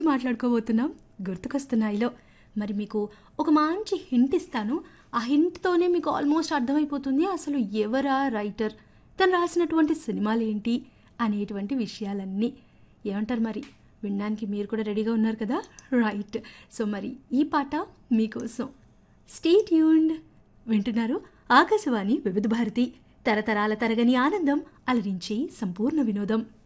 మాట్లాడుకోబోతున్నాం గుర్తుకొస్తున్నాయిలో. మరి మీకు ఒక మంచి హింట్ ఇస్తాను. ఆ హింట్తోనే మీకు ఆల్మోస్ట్ అర్థమైపోతుంది అసలు ఎవరా రైటర్, తను రాసినటువంటి సినిమాలు ఏంటి అనేటువంటి విషయాలన్నీ. ఏమంటారు మరి? వినడానికి మీరు కూడా రెడీగా ఉన్నారు కదా? రైట్. సో మరి ఈ పాట మీకోసం. Stay tuned. వింటున్నారు ఆకాశవాణి వివిధ భారతి, తరతరాల తరగని ఆనందం, అలరించే సంపూర్ణ వినోదం.